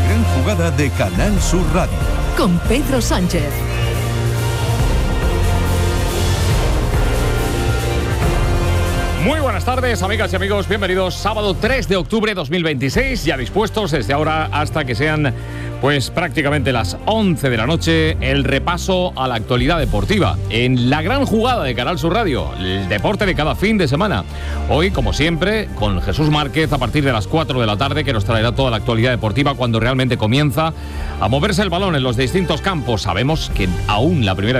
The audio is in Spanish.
gran jugada de Canal Sur Radio. Con Pedro Sánchez. Muy buenas tardes, amigas y amigos, bienvenidos. Sábado 3 de octubre de 2026, ya dispuestos desde ahora hasta que sean pues prácticamente las 11 de la noche, el repaso a la actualidad deportiva en la gran jugada de Canal Sur Radio, el deporte de cada fin de semana. Hoy, como siempre, con Jesús Márquez a partir de las 4 de la tarde, que nos traerá toda la actualidad deportiva cuando realmente comienza a moverse el balón en los distintos campos. Sabemos que aún la primera